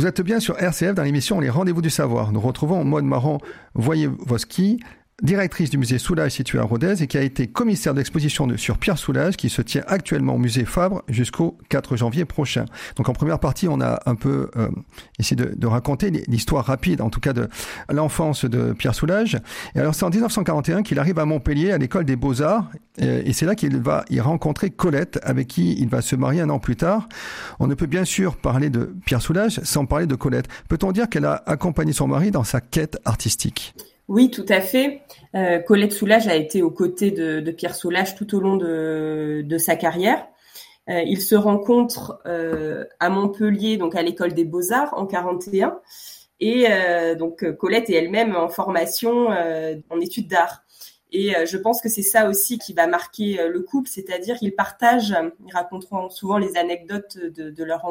Vous êtes bien sur RCF dans l'émission Les Rendez-vous du Savoir. Nous retrouvons Maude Marant-Voyevoski, directrice du musée Soulages situé à Rodez et qui a été commissaire d'exposition sur Pierre Soulages qui se tient actuellement au musée Fabre jusqu'au 4 janvier prochain. Donc en première partie, on a un peu essayé de raconter l'histoire rapide, en tout cas de l'enfance de Pierre Soulages. Et alors c'est en 1941 qu'il arrive à Montpellier à l'école des Beaux-Arts et c'est là qu'il va y rencontrer Colette avec qui il va se marier un an plus tard. On ne peut bien sûr parler de Pierre Soulages sans parler de Colette. Peut-on dire qu'elle a accompagné son mari dans sa quête artistique ? Oui, tout à fait. Colette Soulages a été aux côtés de Pierre Soulages tout au long de sa carrière. Ils se rencontrent à Montpellier, donc à l'école des Beaux-Arts en 41. Et donc Colette est elle-même en formation en études d'art. Et je pense que c'est ça aussi qui va marquer le couple, c'est-à-dire qu'ils partagent, ils raconteront souvent les anecdotes de leur